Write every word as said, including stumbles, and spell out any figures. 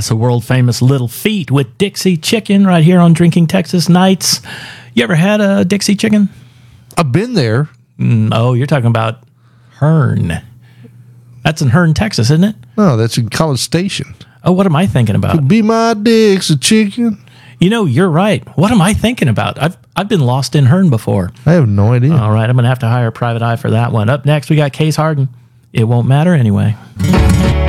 That's a world famous Little Feat with Dixie Chicken right here on Drinking Texas Nights. You ever had a Dixie Chicken? I've been there. Mm, oh, you're talking about Hearn. That's in Hearn, Texas, isn't it? No, that's in College Station. Oh, what am I thinking about? Be my Dixie Chicken. You know, you're right. What am I thinking about? I've I've been lost in Hearn before. I have no idea. All right, I'm going to have to hire a private eye for that one. Up next, we got Case Harden. It won't matter anyway.